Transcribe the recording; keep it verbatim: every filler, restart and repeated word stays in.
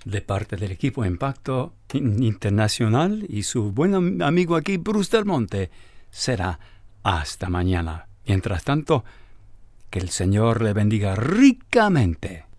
De parte del equipo Impacto Internacional y su buen amigo aquí, Bruce Del Monte, será hasta mañana. Mientras tanto, que el Señor le bendiga ricamente.